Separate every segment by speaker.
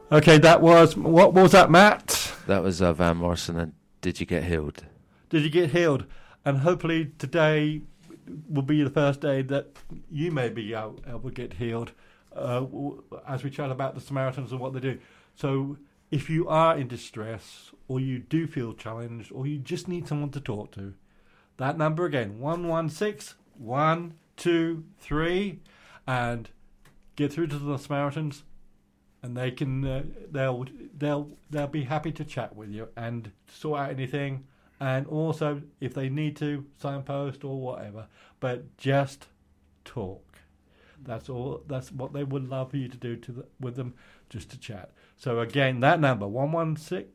Speaker 1: Okay, what was that, Matt?
Speaker 2: That was Van Morrison and Did You Get Healed?
Speaker 1: Did you get healed? And hopefully today will be the first day that you may be able to get healed as we chat about the Samaritans and what they do. So if you are in distress or you do feel challenged or you just need someone to talk to, that number again, 116 123, and get through to the Samaritans, and they can they'll be happy to chat with you and sort out anything. And also, if they need to, signpost or whatever, but just talk. That's all. That's what they would love for you to do with them, just to chat. So again, that number 116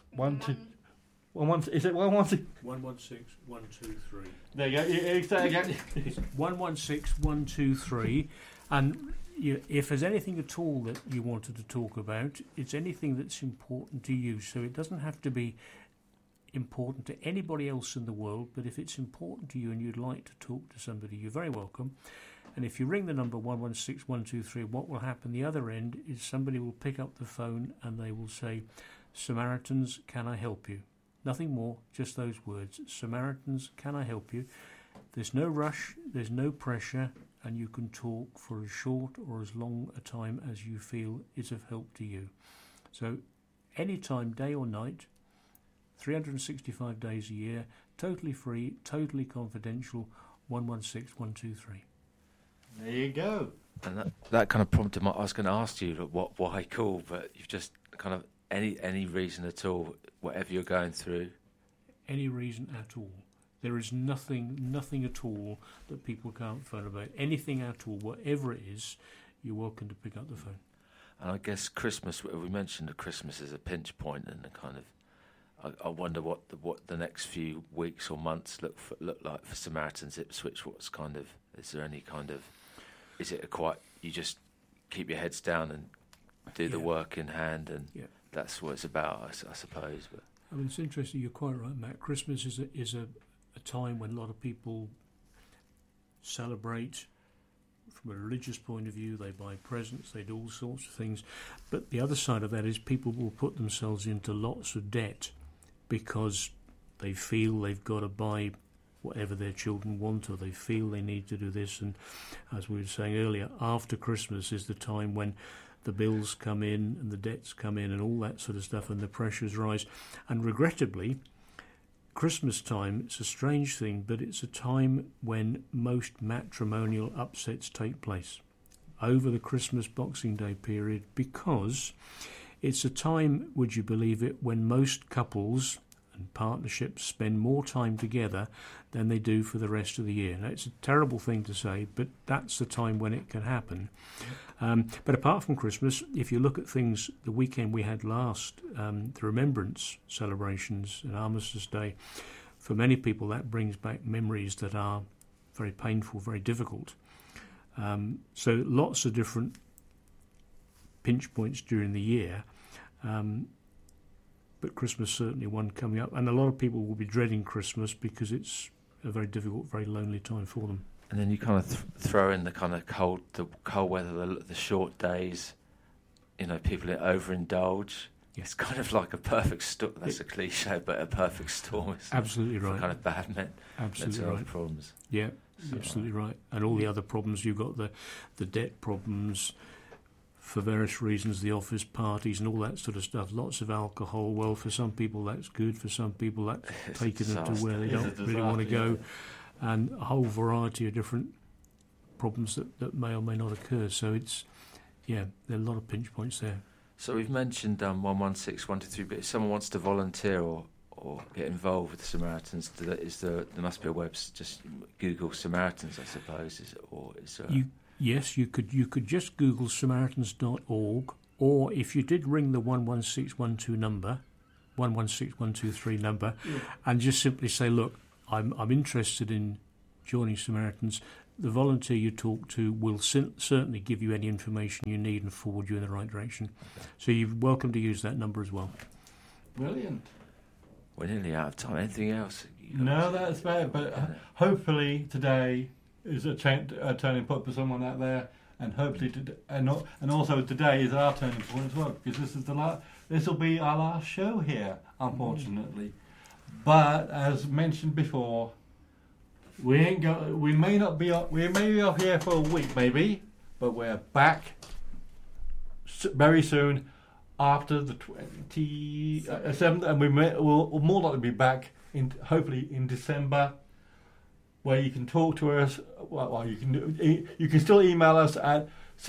Speaker 1: 112 is it 116?
Speaker 3: 116 123.
Speaker 1: There you go. You say again.
Speaker 3: 116 123, and if there's anything at all that you wanted to talk about, it's anything that's important to you. So it doesn't have to be important to anybody else in the world, but if it's important to you and you'd like to talk to somebody, you're very welcome. And if you ring the number 116 123, what will happen the other end is somebody will pick up the phone and they will say, Samaritans, can I help you? Nothing more, just those words. Samaritans, can I help you? There's no rush, there's no pressure, and you can talk for as short or as long a time as you feel is of help to you. So anytime, day or night, 365 days a year, totally free, totally confidential, 116 123.
Speaker 1: There you go.
Speaker 2: And that kind of prompted I was going to ask you why call, but you've just kind of any reason at all, whatever you're going through.
Speaker 3: Any reason at all. There is nothing at all that people can't phone about. Anything at all, whatever it is, you're welcome to pick up the phone.
Speaker 2: And I guess Christmas, we mentioned that Christmas is a pinch point, and a kind of, I wonder what the next few weeks or months look like for Samaritans Ipswich. Is there any kind of, is it you just keep your heads down and do the work in hand, and that's what it's about, I suppose. But
Speaker 3: I mean, it's interesting. You're quite right, Matt. Christmas is a time when a lot of people celebrate from a religious point of view. They buy presents, they do all sorts of things. But the other side of that is people will put themselves into lots of debt because they feel they've got to buy whatever their children want, or they feel they need to do this. And as we were saying earlier, after Christmas is the time when the bills come in and the debts come in and all that sort of stuff, and the pressures rise. And regrettably, Christmas time, it's a strange thing, but it's a time when most matrimonial upsets take place over the Christmas Boxing Day period, because it's a time, would you believe it, when most couples and partnerships spend more time together than they do for the rest of the year. Now, it's a terrible thing to say, but that's the time when it can happen. But apart from Christmas, if you look at things, the weekend we had last, the Remembrance celebrations and Armistice Day, for many people that brings back memories that are very painful, very difficult. So lots of different pinch points during the year. But Christmas certainly one coming up, and a lot of people will be dreading Christmas because it's a very difficult, very lonely time for them.
Speaker 2: And then you kind of throw in the kind of cold weather, the short days. People overindulge. It's kind of like a perfect storm. That's a cliche, but a perfect storm.
Speaker 3: Absolutely right.
Speaker 2: Kind of bad mental health problems.
Speaker 3: Yeah, absolutely right. And all the other problems, you've got the debt problems. For various reasons, the office parties and all that sort of stuff, lots of alcohol. Well, for some people that's good, for some people that's taking them to where they don't really want to go, and a whole variety of different problems that may or may not occur. So there are a lot of pinch points there.
Speaker 2: So we've mentioned 116 123, but if someone wants to volunteer or get involved with the Samaritans, there must be a website. Just Google Samaritans, I suppose, is there?
Speaker 3: Yes, you could just Google Samaritans.org, or if you did ring the 11612 number, 116123 number, and just simply say, look, I'm interested in joining Samaritans, the volunteer you talk to will certainly give you any information you need and forward you in the right direction. So you're welcome to use that number as well.
Speaker 1: Brilliant.
Speaker 2: We're nearly out of time. Anything else?
Speaker 1: No, that's fair, but hopefully today is a turning point for someone out there and hopefully and also today is our turning point as well, because this will be our last show here, unfortunately. But as mentioned before, we may be off here for a week maybe, but we're back very soon after the 27th, and we'll more likely be back hopefully in December, where you can talk to us. Well, you can still email us at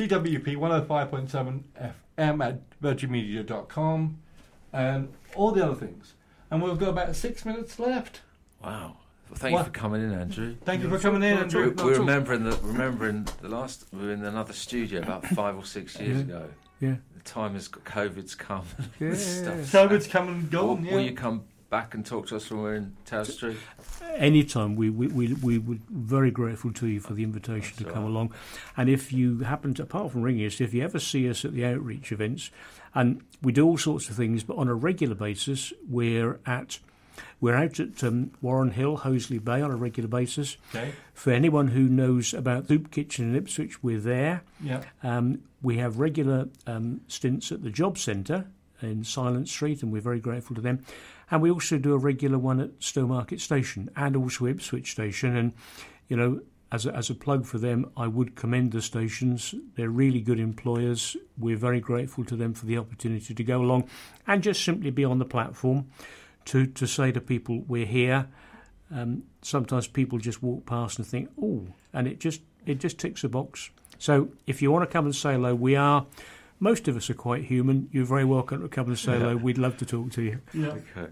Speaker 1: cwp105.7fm@virginmedia.com and all the other things. And we've got about 6 minutes left.
Speaker 2: Wow. Well, thank you for coming in, Andrew.
Speaker 1: Thank you for coming in, Andrew.
Speaker 2: We're remembering the last. We were in another studio about 5 or 6 years ago.
Speaker 3: Yeah.
Speaker 2: The time has COVID's come.
Speaker 3: Yeah.
Speaker 1: COVID's come and gone.
Speaker 2: Will you come back and talk to us when we're in Tower Street?
Speaker 3: Anytime. We would very grateful to you for the invitation to come along. And if you happen to, apart from ringing us, if you ever see us at the outreach events, and we do all sorts of things, but on a regular basis, we're out at Warren Hill, Hoseley Bay on a regular basis.
Speaker 1: Okay.
Speaker 3: For anyone who knows about Soup Kitchen in Ipswich, we're there.
Speaker 1: Yeah.
Speaker 3: We have regular stints at the Job Centre in Silent Street, and we're very grateful to them. And we also do a regular one at Stowmarket Station and also Ipswich Station. And, you know, as a plug for them, I would commend the stations. They're really good employers. We're very grateful to them for the opportunity to go along and just simply be on the platform to say to people, we're here. Sometimes people just walk past and think, oh, and it just ticks a box. So if you want to come and say hello, most of us are quite human. You're very welcome to come and say hello. We'd love to talk to you.
Speaker 1: Yeah.
Speaker 2: Okay.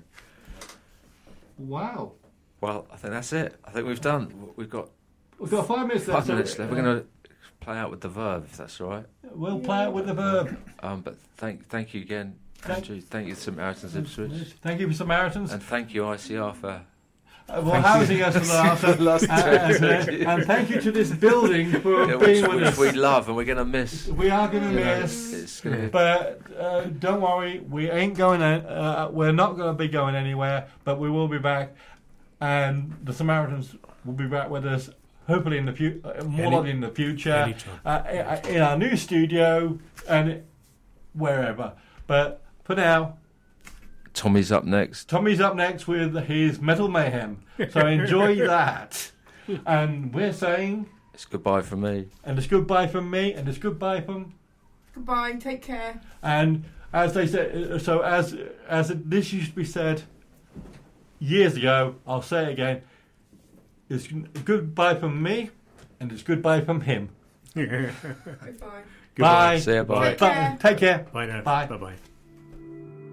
Speaker 1: Wow.
Speaker 2: Well, I think that's it. I think we've done. We've got
Speaker 1: 5 minutes left.
Speaker 2: 5 minutes left. We're going to play out with the verb, if that's all right.
Speaker 1: We'll play out with the verb.
Speaker 2: But thank you again, Andrew. Thank you, Samaritans Ipswich.
Speaker 1: Thank you for Samaritans.
Speaker 2: And thank you, ICR, for
Speaker 1: housing us for the last and thank you to this building for being with us.
Speaker 2: Which we love and we're going to miss.
Speaker 1: We are going to miss. But don't worry, we ain't going. We're not going to be going anywhere. But we will be back, and the Samaritans will be back with us. Hopefully in the future, more likely in the future, in our new studio and wherever. But for now,
Speaker 2: Tommy's up next.
Speaker 1: Tommy's up next with his Metal Mayhem. So enjoy that. And we're saying
Speaker 2: it's goodbye from me.
Speaker 1: And it's goodbye from me. And it's goodbye from.
Speaker 4: Goodbye. Take care.
Speaker 1: And as they said, so as this used to be said years ago, I'll say it again. It's goodbye from me, and it's goodbye from him.
Speaker 4: Goodbye.
Speaker 1: Bye.
Speaker 2: See ya. Bye.
Speaker 1: Take care.
Speaker 3: Bye now.
Speaker 1: Bye.
Speaker 3: Bye-bye.